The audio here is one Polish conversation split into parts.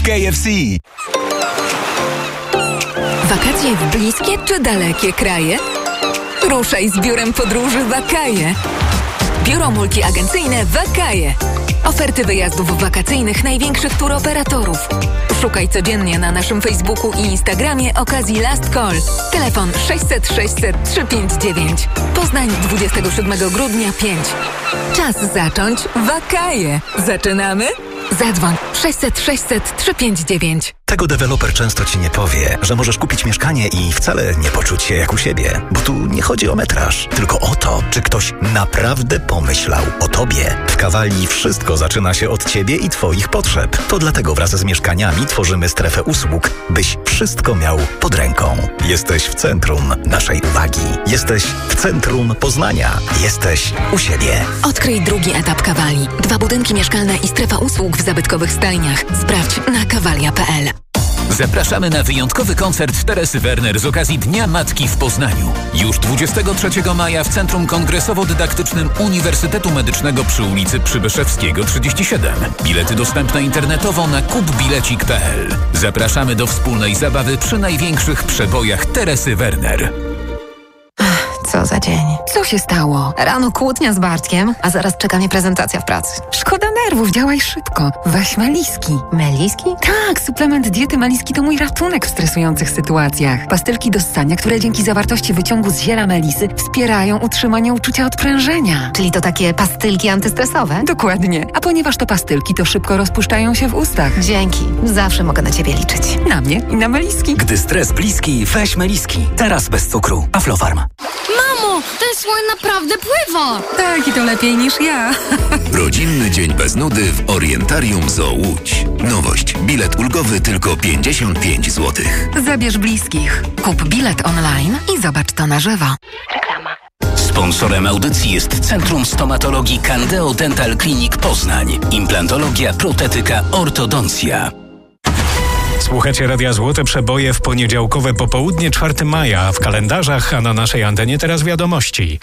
KFC. Wakacje w bliskie czy dalekie kraje? Ruszaj z biurem podróży Wakaje. Biuro multiagencyjne Wakaje. Oferty wyjazdów wakacyjnych największych turoperatorów. Szukaj codziennie na naszym Facebooku i Instagramie okazji Last Call. Telefon 600 600 359. Poznań 27 grudnia 5. Czas zacząć Wakaje. Zaczynamy? Zadzwoń 600 600 359. Tego deweloper często ci nie powie, że możesz kupić mieszkanie i wcale nie poczuć się jak u siebie. Bo tu nie chodzi o metraż, tylko o to, czy ktoś naprawdę pomyślał o tobie. W Kawali wszystko zaczyna się od ciebie i twoich potrzeb. To dlatego wraz z mieszkaniami tworzymy strefę usług, byś wszystko miał pod ręką. Jesteś w centrum naszej uwagi. Jesteś w centrum Poznania. Jesteś u siebie. Odkryj drugi etap Kawali. 2 budynki mieszkalne i strefa usług w zabytkowych stajniach. Sprawdź na kawalia.pl. Zapraszamy na wyjątkowy koncert Teresy Werner z okazji Dnia Matki w Poznaniu. Już 23 maja w Centrum Kongresowo-Dydaktycznym Uniwersytetu Medycznego przy ulicy Przybyszewskiego 37. Bilety dostępne internetowo na kupbilecik.pl. Zapraszamy do wspólnej zabawy przy największych przebojach Teresy Werner. Co za dzień. Co się stało? Rano kłótnia z Bartkiem, a zaraz czeka mnie prezentacja w pracy. Szkoda nerwów, działaj szybko. Weź Meliski. Meliski? Tak, suplement diety Meliski to mój ratunek w stresujących sytuacjach. Pastylki do ssania, które dzięki zawartości wyciągu z ziela melisy wspierają utrzymanie uczucia odprężenia. Czyli to takie pastylki antystresowe? Dokładnie. A ponieważ to pastylki, to szybko rozpuszczają się w ustach. Dzięki. Zawsze mogę na ciebie liczyć. Na mnie i na Meliski. Gdy stres bliski, weź Meliski. Teraz bez cukru. Aflofarm. Mamo, ten słoń naprawdę pływa! Tak, i to lepiej niż ja. Rodzinny dzień bez nudy w Orientarium Zoo Łódź. Nowość. Bilet ulgowy tylko 55 zł. Zabierz bliskich. Kup bilet online i zobacz to na żywo. Reklama. Sponsorem audycji jest Centrum Stomatologii Candeo Dental Clinic Poznań. Implantologia, protetyka, ortodoncja. Słuchacie Radia Złote Przeboje w poniedziałkowe popołudnie 4 maja w kalendarzach, a na naszej antenie teraz wiadomości.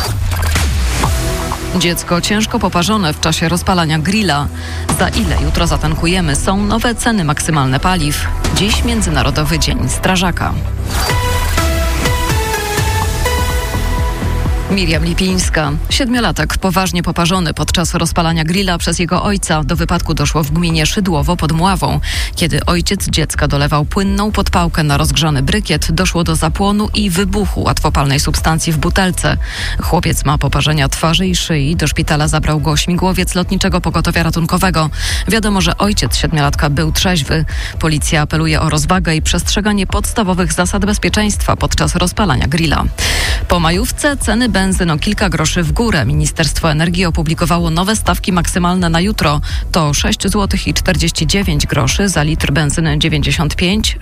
Dziecko ciężko poparzone w czasie rozpalania grilla. Za ile jutro zatankujemy? Są nowe ceny maksymalne paliw. Dziś Międzynarodowy Dzień Strażaka. Miriam Lipińska. 7-latek poważnie poparzony podczas rozpalania grilla przez jego ojca. Do wypadku doszło w gminie Szydłowo pod Mławą. Kiedy ojciec dziecka dolewał płynną podpałkę na rozgrzany brykiet, doszło do zapłonu i wybuchu łatwopalnej substancji w butelce. Chłopiec ma poparzenia twarzy i szyi. Do szpitala zabrał go śmigłowiec Lotniczego Pogotowia Ratunkowego. Wiadomo, że ojciec 7-latka był trzeźwy. Policja apeluje o rozwagę i przestrzeganie podstawowych zasad bezpieczeństwa podczas rozpalania grilla. Po majówce ceny benzyny o kilka groszy w górę. Ministerstwo Energii opublikowało nowe stawki maksymalne na jutro. To 6 zł i 49 groszy za litr benzyny 95,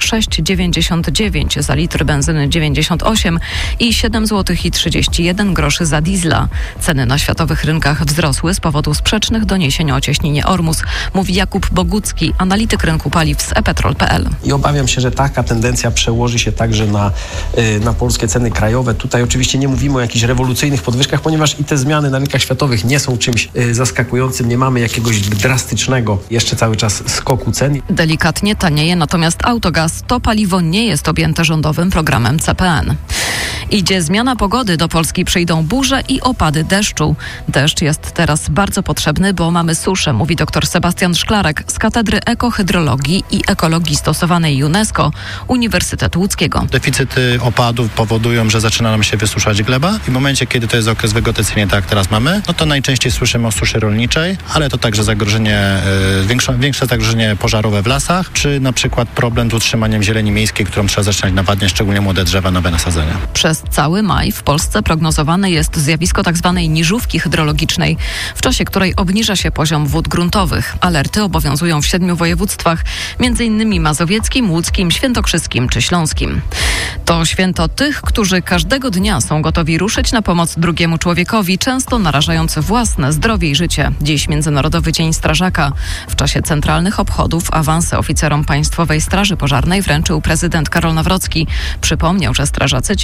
6,99 za litr benzyny 98 i 7 zł i 31 groszy za diesla. Ceny na światowych rynkach wzrosły z powodu sprzecznych doniesień o cieśninie Ormus, mówi Jakub Bogucki, analityk rynku paliw z ePetrol.pl. I obawiam się, że taka tendencja przełoży się także na polskie ceny krajowe. Tutaj oczywiście nie mówimy o jakichś rewolucyjnych podwyżkach, ponieważ i te zmiany na rynkach światowych nie są czymś zaskakującym. Nie mamy jakiegoś drastycznego jeszcze cały czas skoku cen. Delikatnie tanieje natomiast autogaz. To paliwo nie jest objęte rządowym programem CPN. Idzie zmiana pogody. Do Polski przyjdą burze i opady deszczu. Deszcz jest teraz bardzo potrzebny, bo mamy suszę, mówi dr Sebastian Szklarek z Katedry Ekohydrologii i Ekologii Stosowanej UNESCO Uniwersytetu Łódzkiego. Deficyty opadów powodują, że zaczyna nam się wysuszać gleba i w momencie, kiedy to jest okres wegetacyjny, tak jak teraz mamy, no to najczęściej słyszymy o suszy rolniczej, ale to także zagrożenie, większe zagrożenie pożarowe w lasach, czy na przykład problem z utrzymaniem zieleni miejskiej, którą trzeba zaczynać nawadniać, szczególnie młode drzewa, nowe nasadzenia. Przez cały maj w Polsce prognozowane jest zjawisko tzw. niżówki hydrologicznej, w czasie której obniża się poziom wód gruntowych. Alerty obowiązują w 7 województwach, m.in. mazowieckim, łódzkim, świętokrzyskim czy śląskim. To święto tych, którzy każdego dnia są gotowi ruszyć na pomoc drugiemu człowiekowi, często narażając własne zdrowie i życie. Dziś Międzynarodowy Dzień Strażaka. W czasie centralnych obchodów awansy oficerom Państwowej Straży Pożarnej wręczył prezydent Karol Nawrocki. Przypomniał, że strażacy cieszą się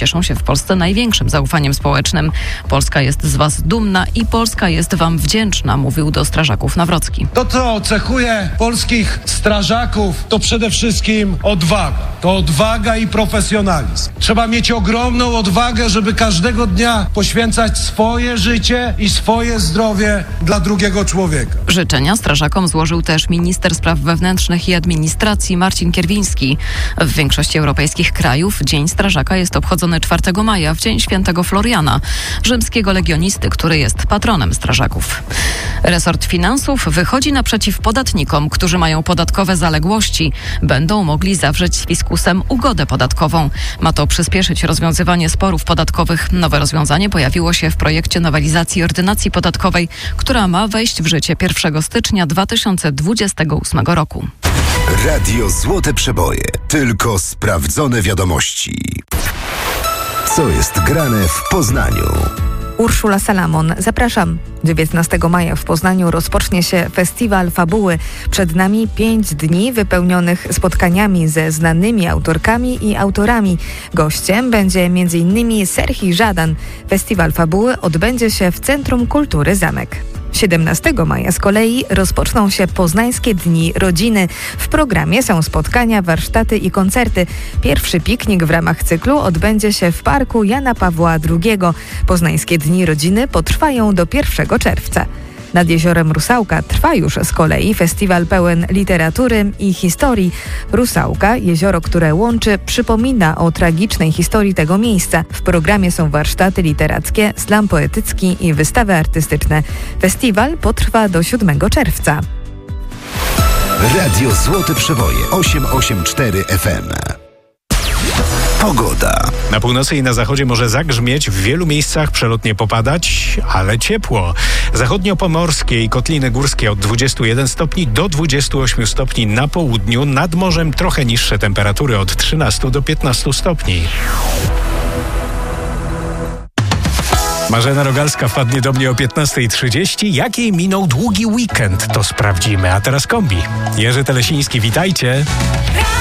Polsce największym zaufaniem społecznym. Polska jest z was dumna i Polska jest wam wdzięczna, mówił do strażaków Nawrocki. To, co cechuje polskich strażaków, to przede wszystkim odwaga. To odwaga i profesjonalizm. Trzeba mieć ogromną odwagę, żeby każdego dnia poświęcać swoje życie i swoje zdrowie dla drugiego człowieka. Życzenia strażakom złożył też minister spraw wewnętrznych i administracji Marcin Kierwiński. W większości europejskich krajów Dzień Strażaka jest obchodzony 4 maja, w Dzień Świętego Floriana, rzymskiego legionisty, który jest patronem strażaków. Resort Finansów wychodzi naprzeciw podatnikom, którzy mają podatkowe zaległości. Będą mogli zawrzeć z fiskusem ugodę podatkową. Ma to przyspieszyć rozwiązywanie sporów podatkowych. Nowe rozwiązanie pojawiło się w projekcie nowelizacji ordynacji podatkowej, która ma wejść w życie 1 stycznia 2028 roku. Radio Złote Przeboje. Tylko sprawdzone wiadomości. Co jest grane w Poznaniu? Urszula Salamon, zapraszam. 19 maja w Poznaniu rozpocznie się Festiwal Fabuły. Przed nami 5 dni wypełnionych spotkaniami ze znanymi autorkami i autorami. Gościem będzie m.in. Serhii Żadan. Festiwal Fabuły odbędzie się w Centrum Kultury Zamek. 17 maja z kolei rozpoczną się Poznańskie Dni Rodziny. W programie są spotkania, warsztaty i koncerty. Pierwszy piknik w ramach cyklu odbędzie się w Parku Jana Pawła II. Poznańskie Dni Rodziny potrwają do 1 czerwca. Nad jeziorem Rusałka trwa już z kolei festiwal pełen literatury i historii. Rusałka, jezioro, które łączy, przypomina o tragicznej historii tego miejsca. W programie są warsztaty literackie, slam poetycki i wystawy artystyczne. Festiwal potrwa do 7 czerwca. Radio Złote Przeboje 884 FM. Pogoda. Na północy i na zachodzie może zagrzmieć, w wielu miejscach przelotnie popadać, ale ciepło. Zachodniopomorskie i kotliny górskie od 21 stopni do 28 stopni na południu, nad morzem trochę niższe temperatury od 13 do 15 stopni. Marzena Rogalska wpadnie do mnie o 15:30. Jak jej minął długi weekend, to sprawdzimy. A teraz kombi. Jerzy Telesiński, witajcie.